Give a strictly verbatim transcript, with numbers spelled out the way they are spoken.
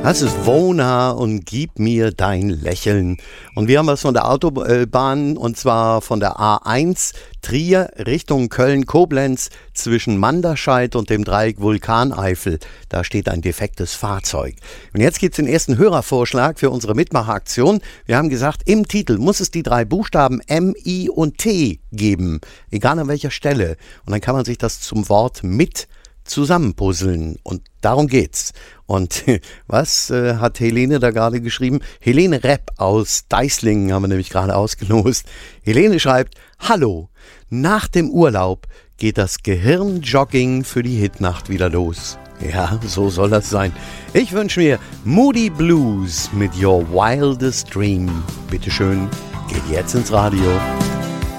Das ist Wona und Gib mir dein Lächeln. Und wir haben was von der Autobahn, und zwar von der A eins Trier Richtung Köln-Koblenz zwischen Manderscheid und dem Dreieck Vulkaneifel. Da steht ein defektes Fahrzeug. Und jetzt gibt es den ersten Hörervorschlag für unsere Mitmacheraktion. Wir haben gesagt, im Titel muss es die drei Buchstaben M, I und T geben, egal an welcher Stelle. Und dann kann man sich das zum Wort mit zusammenpuzzeln, und darum geht's. Und was äh, hat Helene da gerade geschrieben? Helene Repp aus Deislingen haben wir nämlich gerade ausgelost. Helene schreibt: Hallo, nach dem Urlaub geht das Gehirnjogging für die Hitnacht wieder los. Ja, so soll das sein. Ich wünsche mir Moody Blues mit Your Wildest Dream. Bitteschön, geht jetzt ins Radio.